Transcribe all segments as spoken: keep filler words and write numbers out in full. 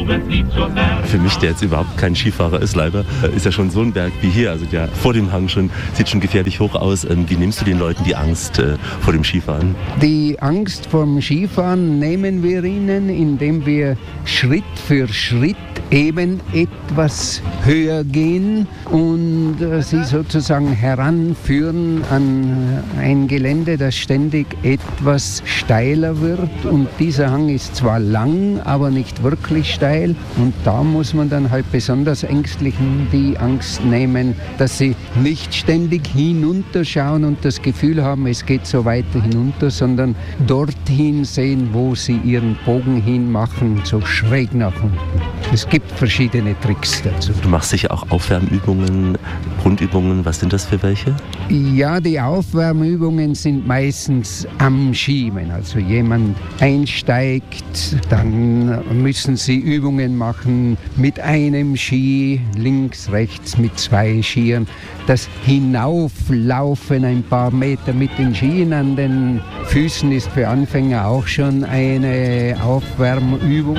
Für mich, der jetzt überhaupt kein Skifahrer ist, leider, ist ja schon so ein Berg wie hier. Also der vor dem Hang schon, sieht schon gefährlich hoch aus. Wie nimmst du den Leuten die Angst äh, vor dem Skifahren? Die Angst vor dem Skifahren nehmen wir ihnen, indem wir Schritt für Schritt eben etwas höher gehen und äh, sie sozusagen heranführen an ein Gelände, das ständig etwas steiler wird. Und dieser Hang ist zwar lang, aber nicht wirklich steil. Und da muss man dann halt besonders Ängstlichen die Angst nehmen, dass sie nicht ständig hinunterschauen und das Gefühl haben, es geht so weiter hinunter, sondern dorthin sehen, wo sie ihren Bogen hinmachen, so schräg nach unten. Es gibt verschiedene Tricks dazu. Du machst sicher auch Aufwärmübungen, Grundübungen. Was sind das für welche? Ja, die Aufwärmübungen sind meistens am Ski. Wenn also jemand einsteigt, dann müssen sie Übungen machen mit einem Ski, links, rechts, mit zwei Skiern. Das Hinauflaufen ein paar Meter mit den Skien an den Füßen ist für Anfänger auch schon eine Aufwärmübung.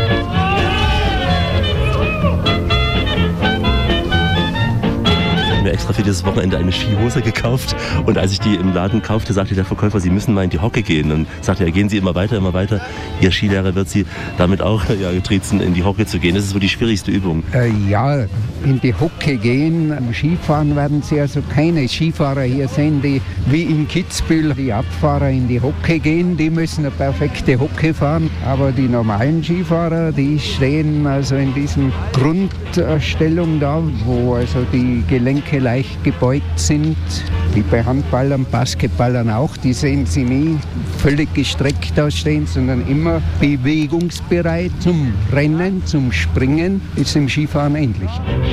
Mir extra für dieses Wochenende eine Skihose gekauft und als ich die im Laden kaufte, sagte der Verkäufer, Sie müssen mal in die Hocke gehen und sagte, ja, gehen Sie immer weiter, immer weiter. Ihr Skilehrer wird Sie damit auch ja, getriezen, in die Hocke zu gehen. Das ist so die schwierigste Übung. Äh, ja, in die Hocke gehen. Am Skifahren werden Sie also keine Skifahrer hier sehen, die wie in Kitzbühel die Abfahrer in die Hocke gehen. Die müssen eine perfekte Hocke fahren. Aber die normalen Skifahrer, die stehen also in diesem Grundstellung da, wo also die Gelenke leicht gebeugt sind, wie bei Handballern, Basketballern auch. Die sehen sie nie völlig gestreckt da stehen, sondern immer bewegungsbereit zum Rennen, zum Springen. Ist im Skifahren ähnlich.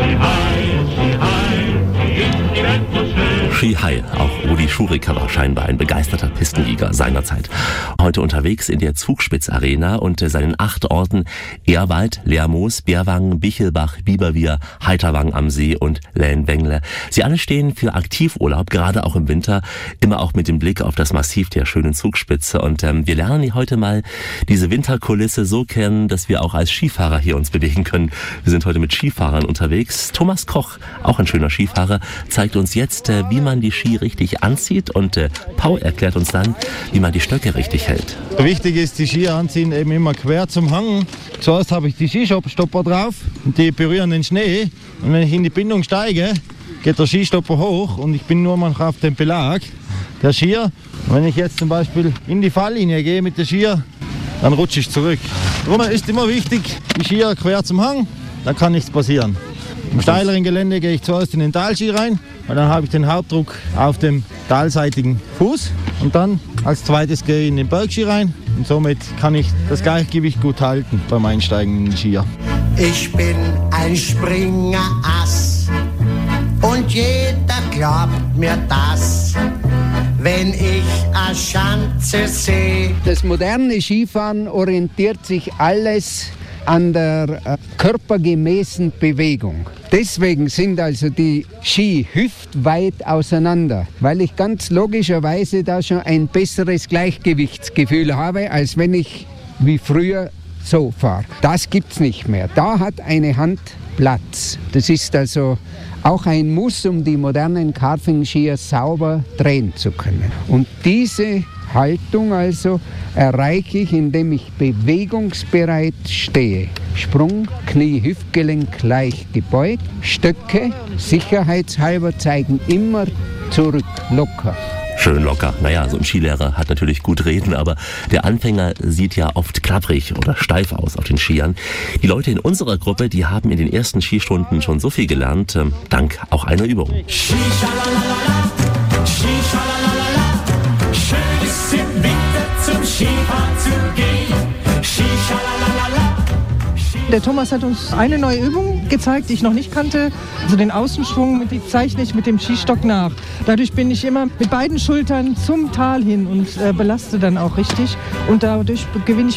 Ski High, auch Rudi Schuriker war scheinbar ein begeisterter Pistenjäger seinerzeit. Heute unterwegs in der Zugspitz-Arena und seinen acht Orten Ehrwald, Lermoos, Berwangen, Bichelbach, Biberwier, Heiterwang am See und Lähnwengle. Sie alle stehen für Aktivurlaub, gerade auch im Winter, immer auch mit dem Blick auf das Massiv der schönen Zugspitze. Und ähm, wir lernen heute mal diese Winterkulisse so kennen, dass wir auch als Skifahrer hier uns bewegen können. Wir sind heute mit Skifahrern unterwegs. Thomas Koch, auch ein schöner Skifahrer, zeigt uns jetzt, äh, wie man die Ski richtig anzieht und äh, Paul erklärt uns dann, wie man die Stöcke richtig hält. Wichtig ist, die Ski anziehen eben immer quer zum Hang. Zuerst habe ich die Skistopper drauf und die berühren den Schnee. Und wenn ich in die Bindung steige, geht der Skistopper hoch und ich bin nur mal auf dem Belag der Skier. Und wenn ich jetzt zum Beispiel in die Falllinie gehe mit der Skier, dann rutsche ich zurück. Darum ist immer wichtig, die Skier quer zum Hang, dann kann nichts passieren. Im steileren Gelände gehe ich zuerst in den Talski rein, weil dann habe ich den Hauptdruck auf dem talseitigen Fuß. Und dann als zweites gehe ich in den Bergski rein und somit kann ich das Gleichgewicht gut halten beim Einsteigen in den Skier. Ich bin ein Springerass und jeder glaubt mir das, wenn ich eine Schanze sehe. Das moderne Skifahren orientiert sich alles an der äh, körpergemäßen Bewegung. Deswegen sind also die Ski hüftweit auseinander, weil ich ganz logischerweise da schon ein besseres Gleichgewichtsgefühl habe, als wenn ich wie früher so fahre. Das gibt's nicht mehr. Da hat eine Hand Platz. Das ist also auch ein Muss, um die modernen Carving-Skier sauber drehen zu können. Und diese Haltung also erreiche ich, indem ich bewegungsbereit stehe. Sprung, Knie, Hüftgelenk gleich gebeugt. Stöcke, sicherheitshalber, zeigen immer zurück, locker. Schön locker. Naja, so ein Skilehrer hat natürlich gut reden, aber der Anfänger sieht ja oft klapprig oder steif aus auf den Skiern. Die Leute in unserer Gruppe, die haben in den ersten Skistunden schon so viel gelernt, äh, dank auch einer Übung. Skischalalala, Skischalalala, schön ist im Winter zum Skifahren zu gehen. Skischalalala. Der Thomas hat uns eine neue Übung gezeigt, die ich noch nicht kannte. Also den Außenschwung, die zeichne ich mit dem Skistock nach. Dadurch bin ich immer mit beiden Schultern zum Tal hin und äh, belaste dann auch richtig. Und dadurch gewinne ich